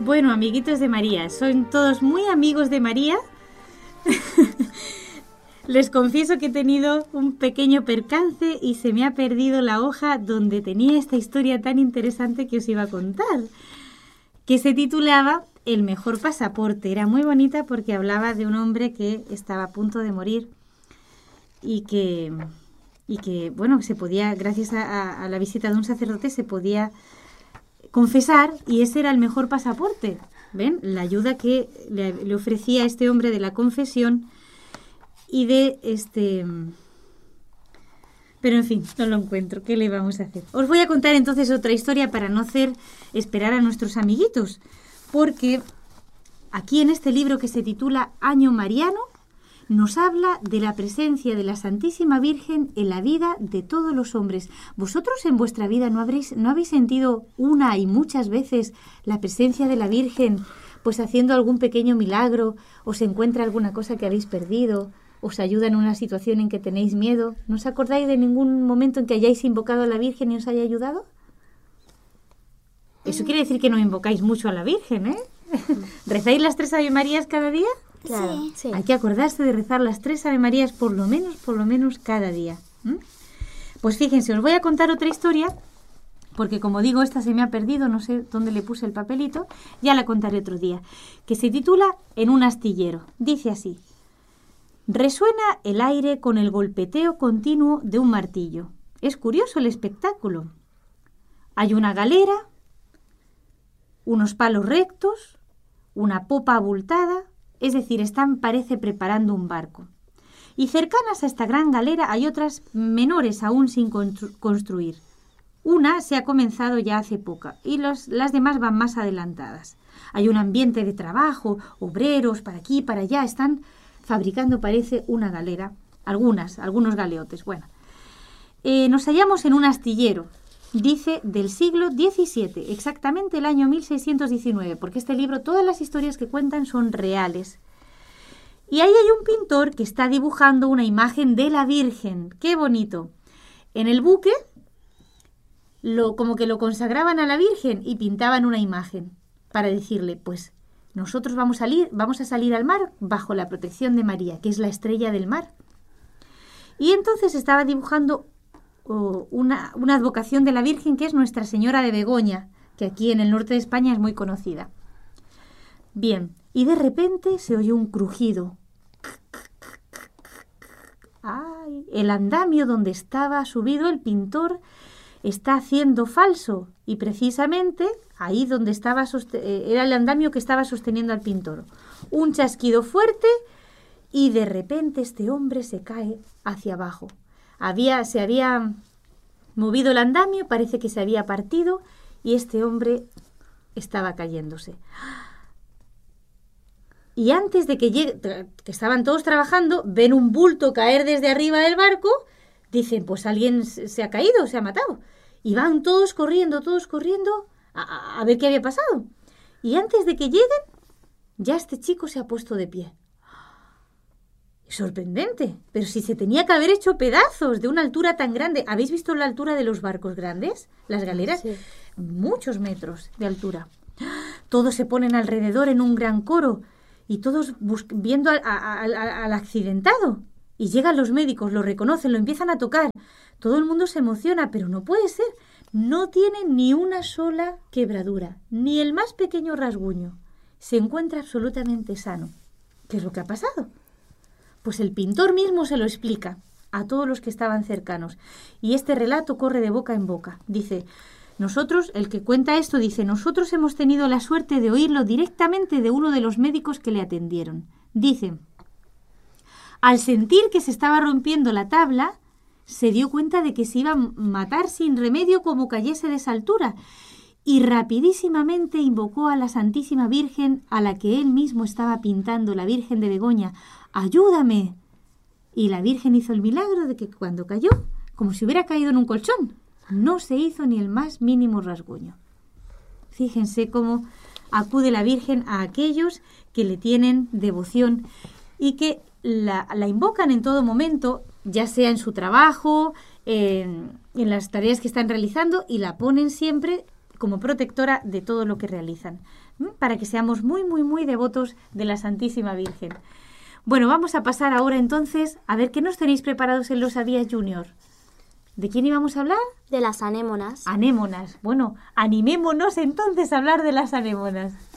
Bueno, amiguitos de María, son todos muy amigos de María. Les confieso que he tenido un pequeño percance y se me ha perdido la hoja donde tenía esta historia tan interesante que os iba a contar, que se titulaba El mejor pasaporte. Era muy bonita porque hablaba de un hombre que estaba a punto de morir y que bueno, se podía, gracias a la visita de un sacerdote, se podía confesar y ese era el mejor pasaporte. ¿Ven? La ayuda que le ofrecía este hombre de la confesión y de Pero en fin, no lo encuentro. ¿Qué le vamos a hacer? Os voy a contar entonces otra historia para no hacer esperar a nuestros amiguitos, porque aquí en este libro que se titula Año Mariano nos habla de la presencia de la Santísima Virgen en la vida de todos los hombres. ¿Vosotros en vuestra vida no habéis sentido una y muchas veces la presencia de la Virgen, pues haciendo algún pequeño milagro, os encuentra alguna cosa que habéis perdido, os ayuda en una situación en que tenéis miedo? ¿No os acordáis de ningún momento en que hayáis invocado a la Virgen y os haya ayudado? Eso quiere decir que no invocáis mucho a la Virgen, ¿eh? ¿Rezáis las 3 Ave Marías cada día? Claro, Sí. Hay que acordarse de rezar las 3 Ave Marías por lo menos cada día. Pues fíjense, os voy a contar otra historia, porque como digo, esta se me ha perdido, no sé dónde le puse el papelito, ya la contaré otro día, que se titula En un astillero. Dice así: resuena el aire con el golpeteo continuo de un martillo. Es curioso el espectáculo. Hay una galera, unos palos rectos, una popa abultada, es decir, parece preparando un barco. Y cercanas a esta gran galera hay otras menores aún sin construir. Una se ha comenzado ya hace poco y las demás van más adelantadas. Hay un ambiente de trabajo, obreros para aquí, para allá, están fabricando, parece, una galera, algunos galeotes. Bueno, nos hallamos en un astillero, dice, del siglo XVII, exactamente el año 1619, porque este libro, todas las historias que cuentan son reales. Y ahí hay un pintor que está dibujando una imagen de la Virgen. ¡Qué bonito! En el buque, como que lo consagraban a la Virgen y pintaban una imagen para decirle, pues, nosotros vamos a salir al mar bajo la protección de María, que es la estrella del mar. Y entonces estaba dibujando una advocación de la Virgen, que es Nuestra Señora de Begoña, que aquí en el norte de España es muy conocida. Bien, y de repente se oyó un crujido. ¡Ay! El andamio donde estaba subido el pintor está haciendo falso, y precisamente ahí donde era el andamio que estaba sosteniendo al pintor. Un chasquido fuerte y de repente este hombre se cae hacia abajo. Se había movido el andamio, parece que se había partido y este hombre estaba cayéndose. Y antes de que llegue, que estaban todos trabajando, ven un bulto caer desde arriba del barco, dicen, pues alguien se ha caído, se ha matado. Y van todos corriendo a ver qué había pasado. Y antes de que lleguen, ya este chico se ha puesto de pie. Sorprendente, pero si se tenía que haber hecho pedazos de una altura tan grande. ¿Habéis visto la altura de los barcos grandes? Las galeras, Sí. Muchos metros de altura. Todos se ponen alrededor en un gran coro y todos viendo al accidentado. Y llegan los médicos, lo reconocen, lo empiezan a tocar. Todo el mundo se emociona, pero no puede ser. No tiene ni una sola quebradura, ni el más pequeño rasguño. Se encuentra absolutamente sano. ¿Qué es lo que ha pasado? Pues el pintor mismo se lo explica a todos los que estaban cercanos. Y este relato corre de boca en boca. Dice, el que cuenta esto dice, nosotros hemos tenido la suerte de oírlo directamente de uno de los médicos que le atendieron. Dice, al sentir que se estaba rompiendo la tabla, se dio cuenta de que se iba a matar sin remedio como cayese de esa altura. Y rapidísimamente invocó a la Santísima Virgen, a la que él mismo estaba pintando, la Virgen de Begoña. ¡Ayúdame! Y la Virgen hizo el milagro de que cuando cayó, como si hubiera caído en un colchón, no se hizo ni el más mínimo rasguño. Fíjense cómo acude la Virgen a aquellos que le tienen devoción y que la invocan en todo momento, ya sea en su trabajo, en las tareas que están realizando, y la ponen siempre como protectora de todo lo que realizan, para que seamos muy, muy, muy devotos de la Santísima Virgen. Bueno, vamos a pasar ahora entonces a ver qué nos tenéis preparados en Lo Sabías Junior. ¿De quién íbamos a hablar? De las anémonas. Anémonas. Bueno, animémonos entonces a hablar de las anémonas.